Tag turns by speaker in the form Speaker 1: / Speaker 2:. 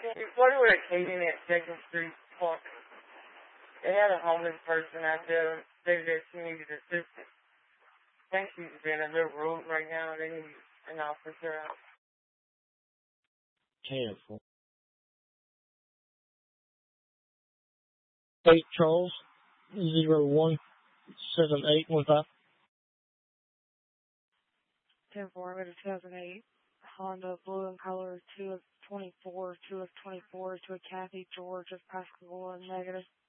Speaker 1: What would I came in at 2nd Street Park? They had a homeless person out there. They said she needed assistance. I think she's in a little room right now. They need an officer out.
Speaker 2: Careful. 8 Charles 017815.
Speaker 3: 10-4, with a 2008 Honda blue in color, 2 of 24, 2 of 24 to a Kathy George of Pascagoula, negative.